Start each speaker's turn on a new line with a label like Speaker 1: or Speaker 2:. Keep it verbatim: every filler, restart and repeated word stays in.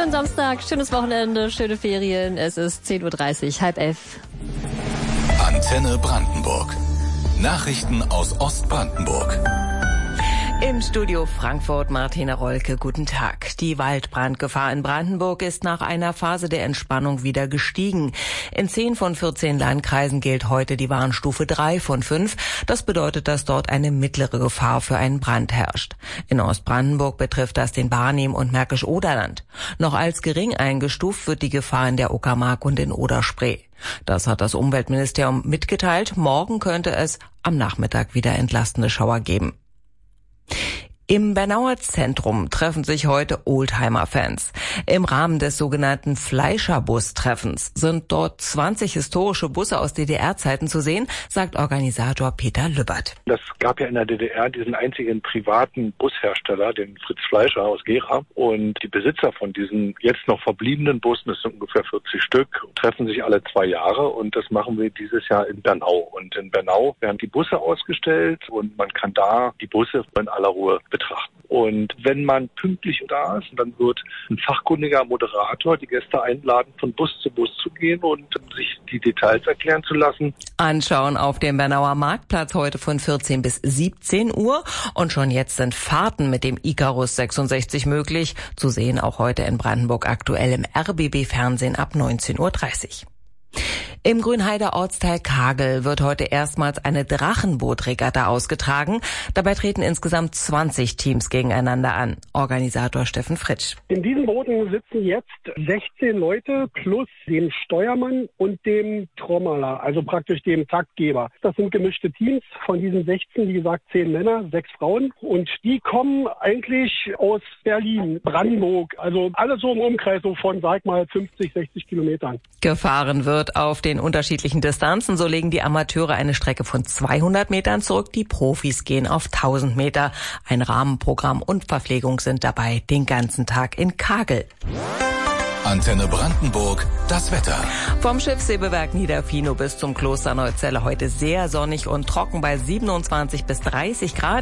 Speaker 1: Schönen Samstag, schönes Wochenende, schöne Ferien. Es ist zehn Uhr dreißig, halb elf.
Speaker 2: Antenne Brandenburg. Nachrichten aus Ostbrandenburg.
Speaker 3: Im Studio Frankfurt Martina Rolke, guten Tag. Die Waldbrandgefahr in Brandenburg ist nach einer Phase der Entspannung wieder gestiegen. In zehn von vierzehn Landkreisen gilt heute die Warnstufe drei von fünf. Das bedeutet, dass dort eine mittlere Gefahr für einen Brand herrscht. In Ostbrandenburg betrifft das den Barnim und Märkisch-Oderland. Noch als gering eingestuft wird die Gefahr in der Uckermark und in Oder-Spree. Das hat das Umweltministerium mitgeteilt. Morgen könnte es am Nachmittag wieder entlastende Schauer geben. Im Bernauer Zentrum treffen sich heute Oldtimer-Fans. Im Rahmen des sogenannten Fleischerbus-Treffens sind dort zwanzig historische Busse aus D D R-Zeiten zu sehen, sagt Organisator Peter Lübbert.
Speaker 4: Das gab ja in der D D R diesen einzigen privaten Bushersteller, den Fritz Fleischer aus Gera. Und die Besitzer von diesen jetzt noch verbliebenen Bussen, das sind ungefähr vierzig Stück, treffen sich alle zwei Jahre. Und das machen wir dieses Jahr in Bernau. Und in Bernau werden die Busse ausgestellt und man kann da die Busse in aller Ruhe betrachten. Und wenn man pünktlich da ist, dann wird ein fachkundiger Moderator die Gäste einladen, von Bus zu Bus zu gehen und sich die Details erklären zu lassen.
Speaker 3: Anschauen auf dem Bernauer Marktplatz heute von vierzehn bis siebzehn Uhr. Und schon jetzt sind Fahrten mit dem Icarus sechsundsechzig möglich. Zu sehen auch heute in Brandenburg aktuell im R B B-Fernsehen ab neunzehn Uhr dreißig. Im Grünheider Ortsteil Kagel wird heute erstmals eine Drachenbootregatta ausgetragen. Dabei treten insgesamt zwanzig Teams gegeneinander an. Organisator Steffen Fritsch.
Speaker 5: In diesen Booten sitzen jetzt sechzehn Leute plus dem Steuermann und dem Trommeler, also praktisch dem Taktgeber. Das sind gemischte Teams von diesen sechzehn, wie gesagt, zehn Männer, sechs Frauen. Und die kommen eigentlich aus Berlin, Brandenburg, also alles so im Umkreis so von, sag mal, fünfzig, sechzig Kilometern.
Speaker 3: Gefahren wird auf den unterschiedlichen Distanzen. So legen die Amateure eine Strecke von zweihundert Metern zurück. Die Profis gehen auf tausend Meter. Ein Rahmenprogramm und Verpflegung sind dabei den ganzen Tag in Kagel.
Speaker 2: Antenne Brandenburg, das Wetter.
Speaker 3: Vom Schiffshebewerk Niederfino bis zum Kloster Neuzelle heute sehr sonnig und trocken bei siebenundzwanzig bis dreißig Grad.